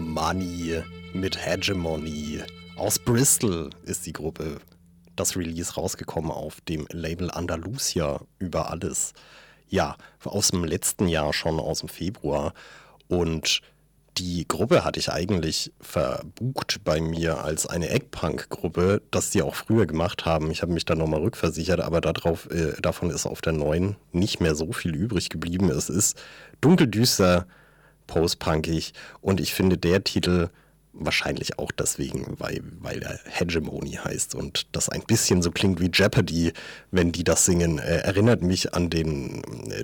Money mit Hegemony. Aus Bristol ist die Gruppe. Das Release rausgekommen auf dem Label Andalusia über alles. Ja, aus dem letzten Jahr schon, aus dem Februar. Und die Gruppe hatte ich eigentlich verbucht bei mir als eine Eggpunk-Gruppe, das die auch früher gemacht haben. Ich habe mich da nochmal rückversichert, aber davon ist auf der neuen nicht mehr so viel übrig geblieben. Es ist dunkeldüster, postpunkig und ich finde der Titel wahrscheinlich auch deswegen, weil er Hegemony heißt und das ein bisschen so klingt wie Jeopardy, wenn die das singen. Erinnert mich an den